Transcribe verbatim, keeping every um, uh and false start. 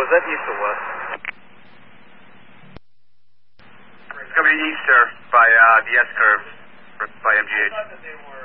is that east or west? It's going to be east, sir, by uh, the S-curve, by M G H.